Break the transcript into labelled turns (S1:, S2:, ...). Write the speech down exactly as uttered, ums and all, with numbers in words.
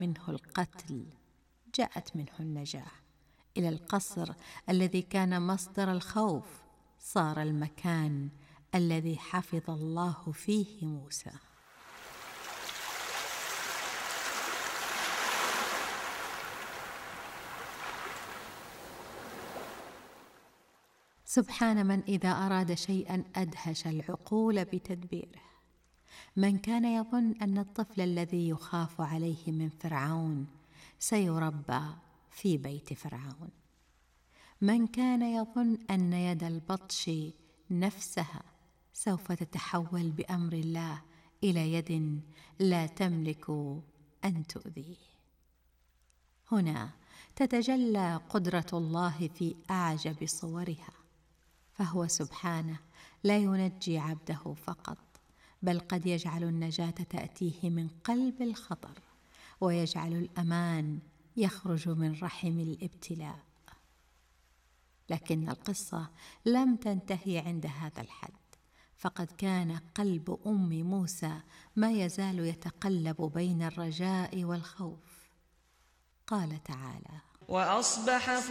S1: منه القتل جاءت منه النجاة، إلى القصر الذي كان مصدر الخوف صار المكان الذي حفظ الله فيه موسى. سبحان من إذا أراد شيئا أدهش العقول بتدبيره. من كان يظن أن الطفل الذي يخاف عليه من فرعون سيربى في بيت فرعون، من كان يظن أن يد البطش نفسها سوف تتحول بأمر الله إلى يد لا تملك أن تؤذيه. هنا تتجلى قدرة الله في أعجب صورها، فهو سبحانه لا ينجي عبده فقط، بل قد يجعل النجاة تأتيه من قلب الخطر، ويجعل الأمان يخرج من رحم الابتلاء. لكن القصة لم تنتهي عند هذا الحد، فقد كان قلب أم موسى ما يزال يتقلب بين الرجاء والخوف. قال تعالى:
S2: وأصبح